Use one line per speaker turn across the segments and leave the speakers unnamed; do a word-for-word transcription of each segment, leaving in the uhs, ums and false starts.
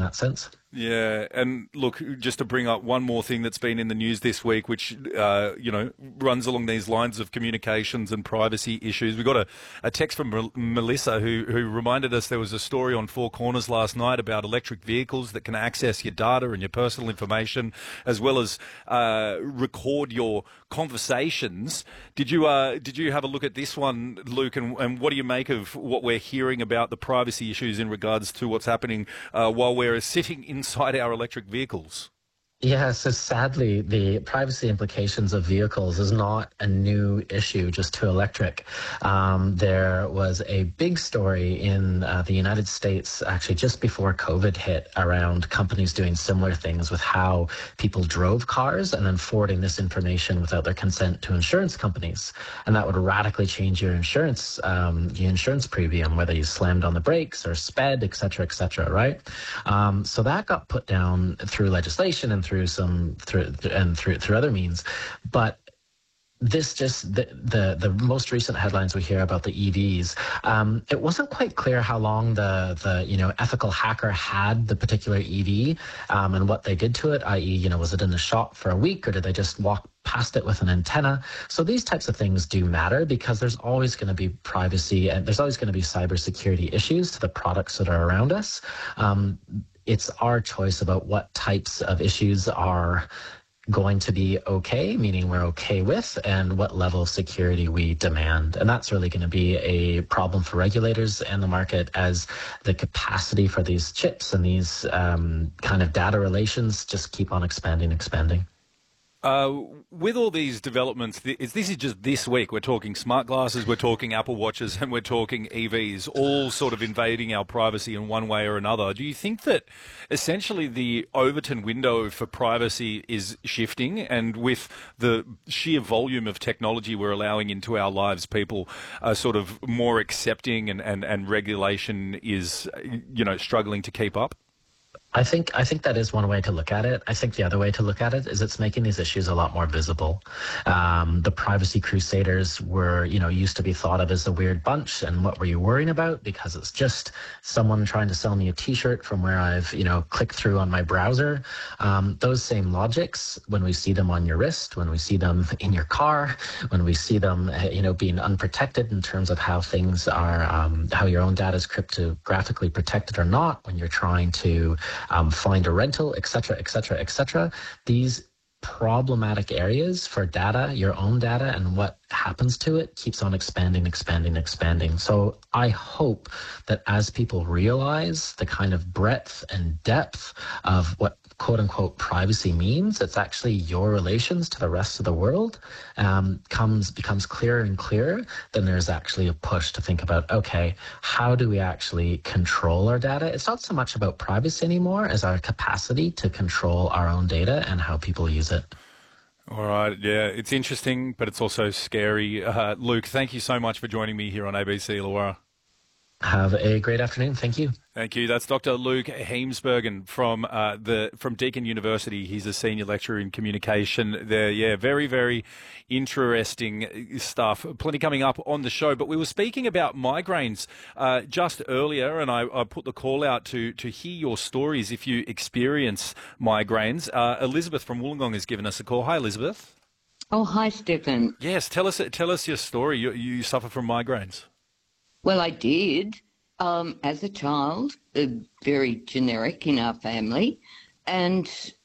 that sense.
Yeah, and look, just to bring up one more thing that's been in the news this week, which, uh, you know, runs along these lines of communications and privacy issues. We got a, a text from Mel- Melissa who, who reminded us there was a story on Four Corners last night about electric vehicles that can access your data and your personal information, as well as uh, record your conversations. Did you uh, did you have a look at this one, Luke, and, and what do you make of what we're hearing about the privacy issues in regards to what's happening uh, while we're sitting in inside our electric vehicles?
Yeah, so sadly, the privacy implications of vehicles is not a new issue just to electric. Um, there was a big story in uh, the United States, actually just before COVID hit, around companies doing similar things with how people drove cars and then forwarding this information without their consent to insurance companies. And that would radically change your insurance, um, your insurance premium, whether you slammed on the brakes or sped, et cetera, et cetera, right? Um, so that got put down through legislation and through some through and through through other means, but this just the, the the most recent headlines we hear about the E Vs. Um, it wasn't quite clear how long the the you know ethical hacker had the particular E V um, and what they did to it. that is, you know, was it in the shop for a week or did they just walk past it with an antenna? So these types of things do matter because there's always going to be privacy and there's always going to be cybersecurity issues to the products that are around us. Um, it's our choice about what types of issues are going to be okay, meaning we're okay with, and what level of security we demand. And that's really going to be a problem for regulators and the market as the capacity for these chips and these um, kind of data relations just keep on expanding, expanding.
Uh, with all these developments, this is just this week. We're talking smart glasses, we're talking Apple Watches, and we're talking E Vs, all sort of invading our privacy in one way or another. Do you think that essentially the Overton window for privacy is shifting, and with the sheer volume of technology we're allowing into our lives, people are sort of more accepting and, and, and regulation is, you know, struggling to keep up?
I think I think that is one way to look at it. I think the other way to look at it is it's making these issues a lot more visible. Um, the privacy crusaders were, you know, used to be thought of as a weird bunch, and what were you worrying about? Because it's just someone trying to sell me a T-shirt from where I've, you know, clicked through on my browser. Um, those same logics, when we see them on your wrist, when we see them in your car, when we see them, you know, being unprotected in terms of how things are, um, how your own data is cryptographically protected or not, when you're trying to Um, find a rental, et cetera, et cetera, et cetera. These problematic areas for data, your own data, and what happens to it keeps on expanding, expanding, expanding. So I hope that as people realize the kind of breadth and depth of what quote unquote privacy means, it's actually your relations to the rest of the world, um, comes becomes clearer and clearer, then there's actually a push to think about, okay, how do we actually control our data? It's not so much about privacy anymore as our capacity to control our own data and how people use it.
All right, yeah, it's interesting, but it's also scary. Uh, Luke, thank you so much for joining me here on A B C Illawarra.
Have a great afternoon. Thank you.
Thank you. That's Doctor Luke Heemsbergen from uh, the from Deakin University. He's a senior lecturer in communication there. Yeah, very, very interesting stuff. Plenty coming up on the show. But we were speaking about migraines uh, just earlier, and I, I put the call out to to hear your stories if you experience migraines. Uh, Elizabeth from Wollongong has given us a call. Hi, Elizabeth.
Oh, hi, Stephen.
Yes, tell us tell us your story. You, you suffer from migraines.
Well, I did um, as a child, uh, very generic in our family. And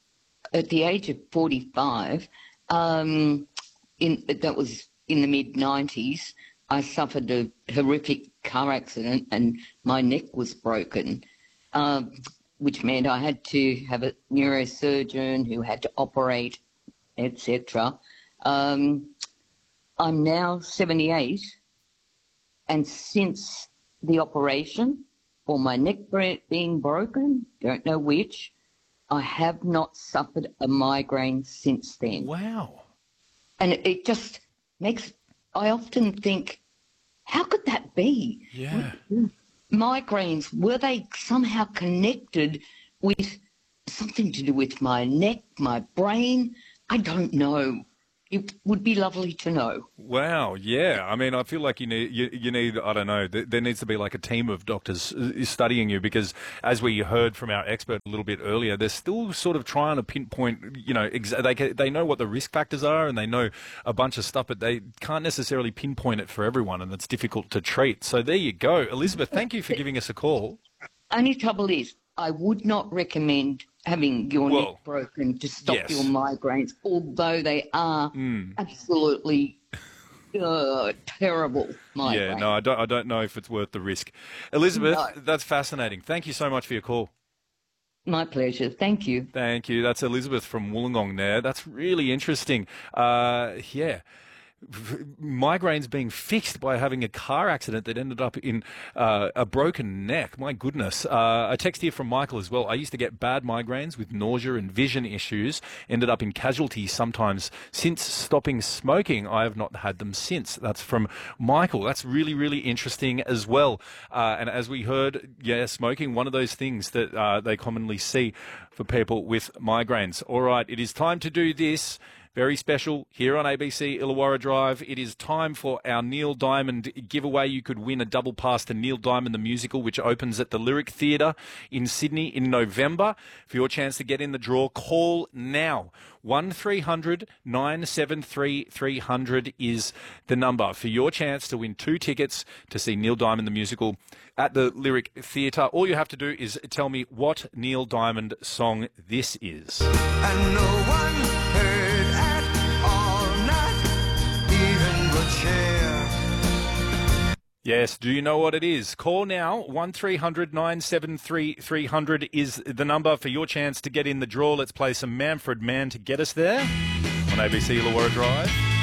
at the age of forty-five, um, in, that was in the mid nineties, I suffered a horrific car accident and my neck was broken, um, which meant I had to have a neurosurgeon who had to operate, et cetera. Um, I'm now seventy-eight. And since the operation, or my neck being broken, don't know which, I have not suffered a migraine since then.
Wow.
And it, it just makes, I often think, how could that be?
Yeah.
Migraines, were they somehow connected with something to do with my neck, my brain? I don't know. it would be lovely to know.
Wow, yeah. I mean, I feel like you need, you, you need, I don't know, there, there needs to be like a team of doctors studying you because as we heard from our expert a little bit earlier, they're still sort of trying to pinpoint, you know, exa- they, they know what the risk factors are and they know a bunch of stuff, but they can't necessarily pinpoint it for everyone and it's difficult to treat. So there you go. Elizabeth, thank you for giving us a call.
Only trouble is, I would not recommend having your
Well,
neck broken to stop
yes.
your migraines, although they are
Mm.
absolutely uh, terrible migraines.
Yeah, no, I don't, I don't know if it's worth the risk. Elizabeth,
No.
that's fascinating. Thank you so much for your call.
My pleasure. Thank you.
Thank you. That's Elizabeth from Wollongong there. That's really interesting. Uh, yeah. Migraines being fixed by having a car accident that ended up in uh, a broken neck. My goodness. Uh, a text here from Michael as well. I used to get bad migraines with nausea and vision issues. Ended up in casualties sometimes. Since stopping smoking, I have not had them since. That's from Michael. That's really, really interesting as well. Uh, and as we heard, yeah, smoking, one of those things that uh, they commonly see for people with migraines. All right, it is time to do this. Very special here on A B C Illawarra Drive. It is time for our Neil Diamond giveaway. You could win a double pass to Neil Diamond the Musical, which opens at the Lyric Theatre in Sydney in November. For your chance to get in the draw, call now. one three hundred nine seven three three hundred is the number for your chance to win two tickets to see Neil Diamond the Musical at the Lyric Theatre. All you have to do is tell me what Neil Diamond song this is.
And no one heard at all, not even the chair.
Yes, do you know what it is? Call now. one three hundred nine seven three three hundred is the number for your chance to get in the draw. Let's play some Manfred Mann to get us there on A B C Illawarra Drive.